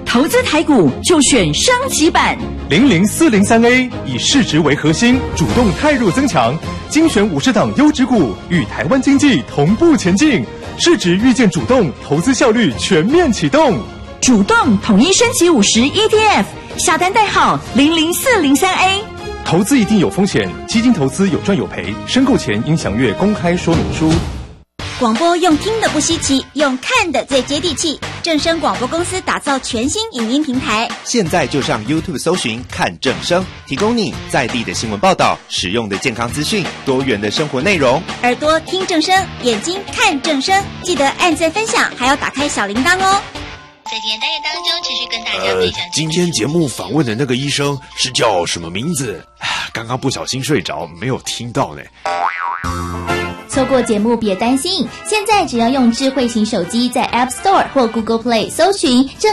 投资台股就选升级版 00403A， 以市值为核心，主动汰弱增强，精选50档优质股，与台湾经济同步前进，市值预见主动，投资效率全面启动。 主动统一升级50 ETF， 下单代号00403A。 投资一定有风险，基金投资有赚有赔，申购前应详阅公开说明书。 广播用听的不稀奇，用看的最接地气。正声广播公司打造全新影音平台， 现在就上 YouTube 搜寻看正声，提供你在地的新闻报道、实用的健康资讯、多元的生活内容。 耳朵听正声，眼睛看正声，记得按赞分享，还要打开小铃铛哦。 在今天单元当中，持续跟大家分享。 今天节目访问的那个医生是叫什么名字？刚刚不小心睡着，没有听到呢。 错过节目别担心，现在只要用智慧型手机在 App Store 或 Google Play 搜寻